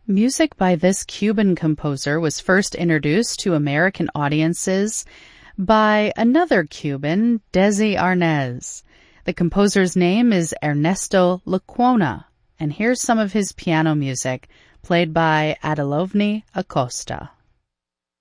Music by this Cuban composer was first introduced to American audiences by another Cuban, Desi Arnaz. The composer's name is Ernesto Lecuona, and here's some of his piano music, played by Adelovny Acosta.